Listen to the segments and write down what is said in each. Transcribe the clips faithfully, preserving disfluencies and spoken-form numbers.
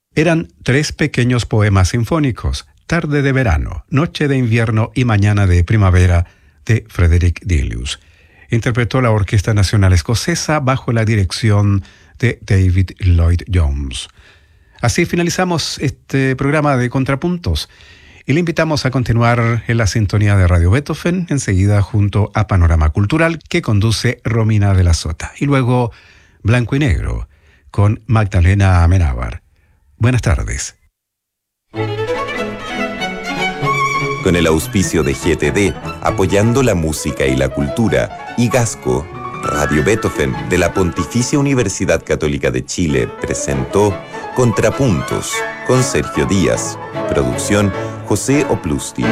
Eran tres pequeños poemas sinfónicos, Tarde de verano, Noche de invierno y Mañana de primavera, de Frederick Delius. Interpretó la Orquesta Nacional Escocesa bajo la dirección de David Lloyd Jones. Así finalizamos este programa de Contrapuntos y le invitamos a continuar en la sintonía de Radio Beethoven, enseguida junto a Panorama Cultural, que conduce Romina de la Sota, y luego Blanco y Negro con Magdalena Amenábar. Buenas tardes. Con el auspicio de G T D, apoyando la música y la cultura, y Gasco, Radio Beethoven de la Pontificia Universidad Católica de Chile presentó Contrapuntos con Sergio Díaz. Producción José Oplusti.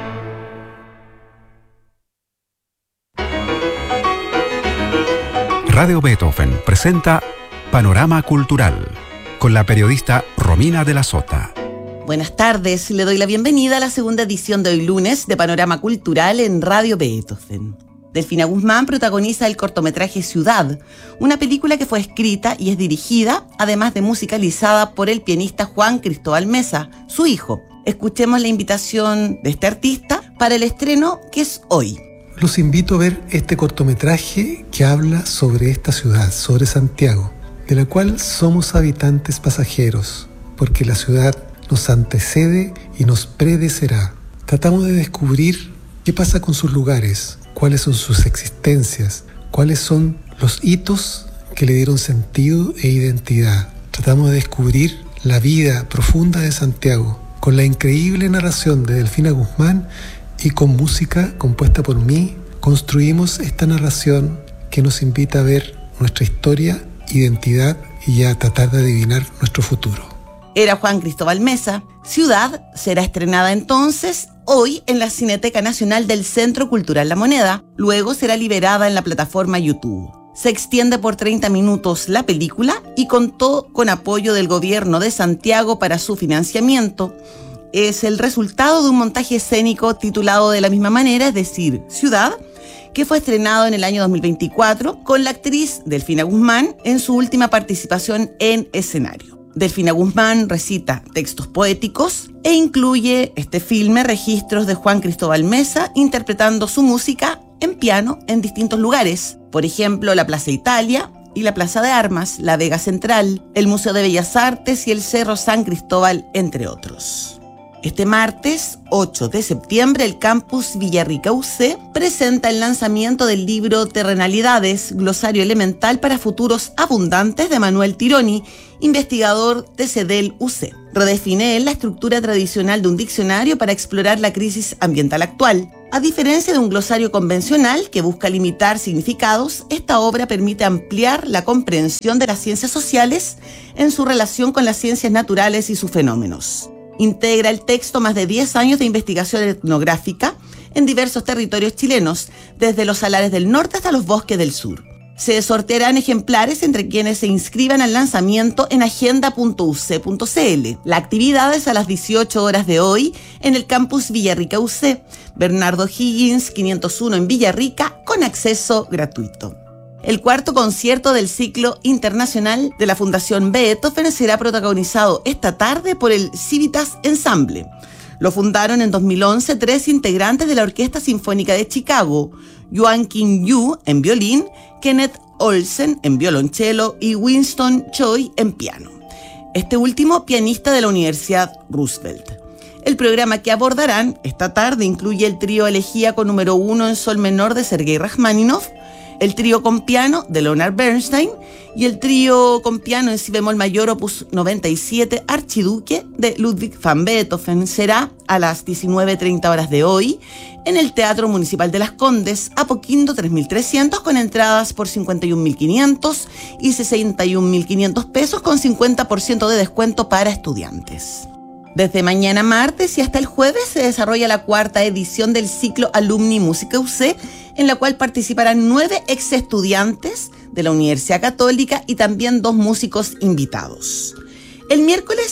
Radio Beethoven presenta Panorama Cultural con la periodista Romina de la Sota. Buenas tardes, le doy la bienvenida a la segunda edición de hoy lunes de Panorama Cultural en Radio Beethoven. Delfina Guzmán protagoniza el cortometraje Ciudad, una película que fue escrita y es dirigida, además de musicalizada por el pianista Juan Cristóbal Mesa, su hijo. Escuchemos la invitación de este artista para el estreno que es hoy. Los invito a ver este cortometraje que habla sobre esta ciudad, sobre Santiago, de la cual somos habitantes pasajeros, porque la ciudad nos antecede y nos predecerá. Tratamos de descubrir qué pasa con sus lugares, cuáles son sus existencias, cuáles son los hitos que le dieron sentido e identidad. Tratamos de descubrir la vida profunda de Santiago, con la increíble narración de Delfina Guzmán y con música compuesta por mí. Construimos esta narración que nos invita a ver nuestra historia, identidad y a tratar de adivinar nuestro futuro. Era Juan Cristóbal Mesa. Ciudad será estrenada entonces hoy en la Cineteca Nacional del Centro Cultural La Moneda. Luego será liberada en la plataforma YouTube. Se extiende por treinta minutos la película y contó con apoyo del gobierno de Santiago para su financiamiento. Es el resultado de un montaje escénico titulado de la misma manera, es decir, Ciudad, que fue estrenado en el año dos mil veinticuatro con la actriz Delfina Guzmán en su última participación en escenario. Delfina Guzmán recita textos poéticos e incluye este filme registros de Juan Cristóbal Mesa interpretando su música en piano en distintos lugares, por ejemplo la Plaza Italia y la Plaza de Armas, la Vega Central, el Museo de Bellas Artes y el Cerro San Cristóbal, entre otros. Este martes ocho de septiembre, el campus Villarrica U C presenta el lanzamiento del libro Terrenalidades, glosario elemental para futuros abundantes de Manuel Tironi, investigador de CEDEL U C. Redefine la estructura tradicional de un diccionario para explorar la crisis ambiental actual. A diferencia de un glosario convencional que busca limitar significados, esta obra permite ampliar la comprensión de las ciencias sociales en su relación con las ciencias naturales y sus fenómenos. Integra el texto más de diez años de investigación etnográfica en diversos territorios chilenos, desde los salares del norte hasta los bosques del sur. Se sortearán ejemplares entre quienes se inscriban al lanzamiento en agenda punto u c punto c l. La actividad es a las dieciocho horas de hoy en el campus Villarrica U C, Bernardo Higgins quinientos uno en Villarrica, con acceso gratuito. El cuarto concierto del ciclo internacional de la Fundación Beethoven será protagonizado esta tarde por el Civitas Ensemble. Lo fundaron en dos mil once tres integrantes de la Orquesta Sinfónica de Chicago, Joaquin Yu en violín, Kenneth Olsen en violonchelo y Winston Choi en piano. Este último pianista de la Universidad Roosevelt. El programa que abordarán esta tarde incluye el trío elegíaco número uno en sol menor de Sergei Rachmaninoff, el trío con piano de Leonard Bernstein y el trío con piano en si bemol mayor opus noventa y siete Archiduque de Ludwig van Beethoven. Será a las diecinueve treinta horas de hoy en el Teatro Municipal de Las Condes, Apoquindo tres mil trescientos, con entradas por cincuenta y un mil quinientos y sesenta y un mil quinientos pesos con cincuenta por ciento de descuento para estudiantes. Desde mañana martes y hasta el jueves se desarrolla la cuarta edición del ciclo Alumni Música U C, en la cual participarán nueve ex estudiantes de la Universidad Católica y también dos músicos invitados. El miércoles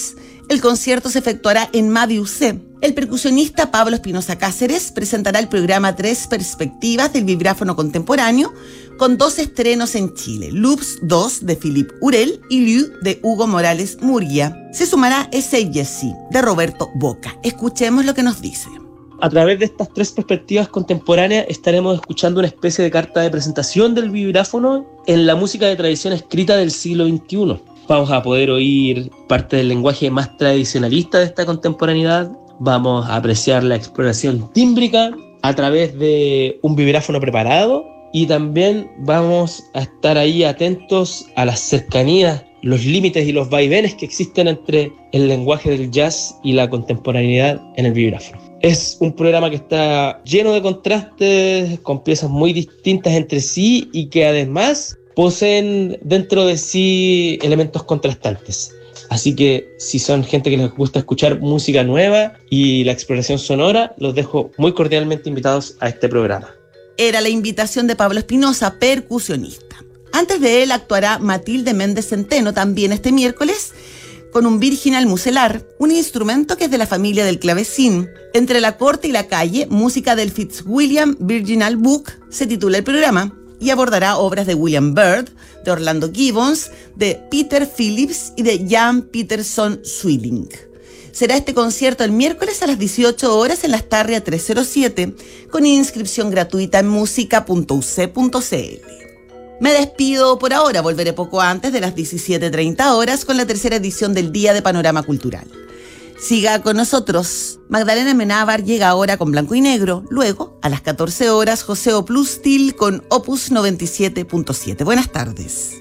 El concierto se efectuará en Mavi U C. El percusionista Pablo Espinosa Cáceres presentará el programa Tres Perspectivas del vibráfono contemporáneo, con dos estrenos en Chile: Loops dos de Philippe Urel y Liu de Hugo Morales Murguía. Se sumará Essay Jessie de Roberto Boca. Escuchemos lo que nos dice. A través de estas tres perspectivas contemporáneas estaremos escuchando una especie de carta de presentación del vibráfono en la música de tradición escrita del siglo veintiuno. Vamos a poder oír parte del lenguaje más tradicionalista de esta contemporaneidad. Vamos a apreciar la exploración tímbrica a través de un vibráfono preparado y también vamos a estar ahí atentos a las cercanías, los límites y los vaivenes que existen entre el lenguaje del jazz y la contemporaneidad en el vibráfono. Es un programa que está lleno de contrastes, con piezas muy distintas entre sí y que además poseen dentro de sí elementos contrastantes. Así que si son gente que les gusta escuchar música nueva y la exploración sonora, los dejo muy cordialmente invitados a este programa. Era la invitación de Pablo Espinosa, percusionista. Antes de él actuará Matilde Méndez Centeno también este miércoles con un virginal muselar, un instrumento que es de la familia del clavecín. Entre la corte y la calle, música del Fitzwilliam Virginal Book, se titula el programa, y abordará obras de William Byrd, de Orlando Gibbons, de Peter Phillips y de Jan Peterson Swilling. Será este concierto el miércoles a las dieciocho horas en la Astarria trescientos siete, con inscripción gratuita en música punto u c punto c l. Me despido por ahora, volveré poco antes de las diecisiete treinta horas con la tercera edición del Día de Panorama Cultural. Siga con nosotros. Magdalena Amenábar llega ahora con Blanco y Negro. Luego, a las catorce horas, José Oplustil con Opus noventa y siete punto siete. Buenas tardes.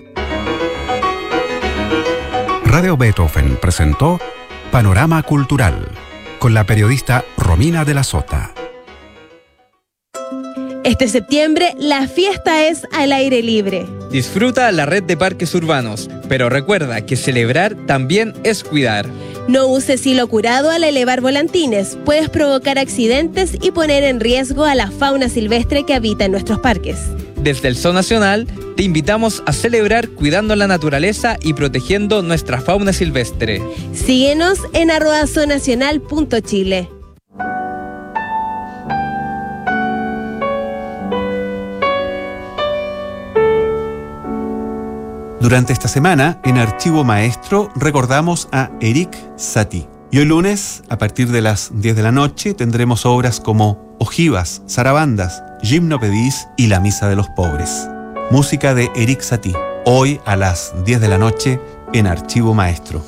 Radio Beethoven presentó Panorama Cultural con la periodista Romina de la Sota. Este septiembre, la fiesta es al aire libre. Disfruta la red de parques urbanos, pero recuerda que celebrar también es cuidar. No uses hilo curado al elevar volantines. Puedes provocar accidentes y poner en riesgo a la fauna silvestre que habita en nuestros parques. Desde el Zoo Nacional, te invitamos a celebrar cuidando la naturaleza y protegiendo nuestra fauna silvestre. Síguenos en arroba zoonacional punto chile. Durante esta semana, en Archivo Maestro, recordamos a Erik Satie. Y hoy lunes, a partir de las diez de la noche, tendremos obras como Ojivas, Zarabandas, Gimnopédis y La Misa de los Pobres. Música de Erik Satie, hoy a las diez de la noche en Archivo Maestro.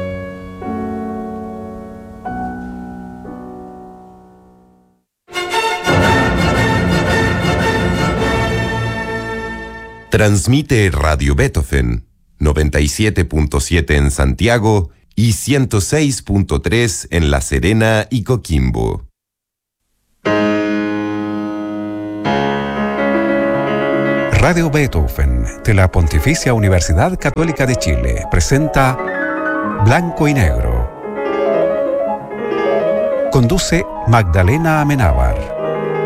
Transmite Radio Beethoven, noventa y siete punto siete en Santiago y ciento seis punto tres en La Serena y Coquimbo. Radio Beethoven de la Pontificia Universidad Católica de Chile presenta Blanco y Negro. Conduce Magdalena Amenábar.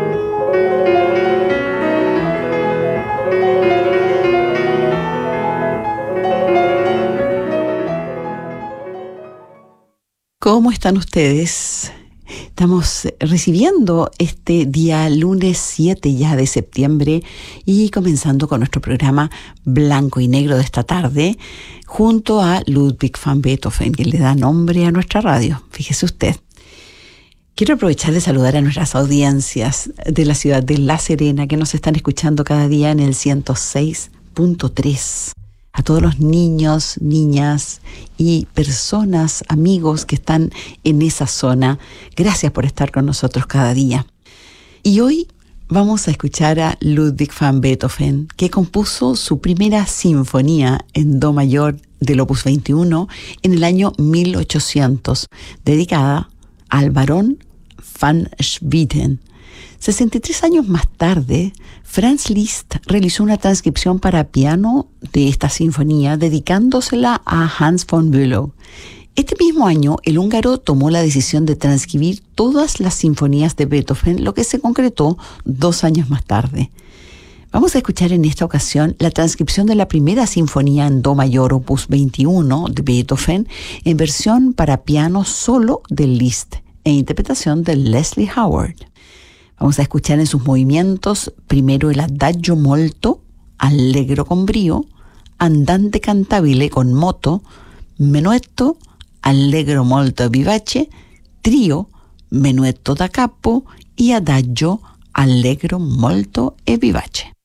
¿Cómo están ustedes? Estamos recibiendo este día lunes siete ya de septiembre y comenzando con nuestro programa Blanco y Negro de esta tarde junto a Ludwig van Beethoven, que le da nombre a nuestra radio. Fíjese usted. Quiero aprovechar de saludar a nuestras audiencias de la ciudad de La Serena que nos están escuchando cada día en el ciento seis punto tres. A todos los niños, niñas y personas, amigos que están en esa zona. Gracias por estar con nosotros cada día. Y hoy vamos a escuchar a Ludwig van Beethoven, que compuso su primera sinfonía en do mayor del Opus veintiuno en el año mil ochocientos, dedicada al barón van Swieten. sesenta y tres años más tarde, Franz Liszt realizó una transcripción para piano de esta sinfonía, dedicándosela a Hans von Bülow. Este mismo año, el húngaro tomó la decisión de transcribir todas las sinfonías de Beethoven, lo que se concretó dos años más tarde. Vamos a escuchar en esta ocasión la transcripción de la primera sinfonía en do mayor opus veintiuno de Beethoven en versión para piano solo de Liszt e interpretación de Leslie Howard. Vamos a escuchar en sus movimientos primero el adagio molto, allegro con brío, andante cantabile con moto, menuetto, allegro molto vivace, trio, menuetto da capo y adagio allegro molto e vivace.